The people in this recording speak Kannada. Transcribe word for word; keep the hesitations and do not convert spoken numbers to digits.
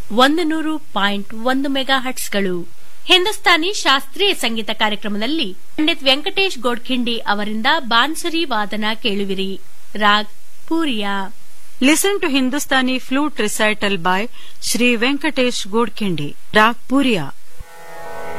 ಒಂದು ನೂರು ಪಾಯಿಂಟ್ ಒಂದು ಮೆಗಾ ಹಟ್ಸ್ಗಳು. ಹಿಂದೂಸ್ತಾನಿ ಶಾಸ್ತ್ರೀಯ ಸಂಗೀತ ಕಾರ್ಯಕ್ರಮದಲ್ಲಿ ಪಂಡಿತ್ ವೆಂಕಟೇಶ್ ಗೋಡ್ಖಿಂಡಿ ಅವರಿಂದ ಬಾನ್ಸರಿ ವಾದನ ಕೇಳುವಿರಿ. Raag Puria. Listen to Hindustani flute recital by Shri Venkatesh Godkhindi. Rag Puriya.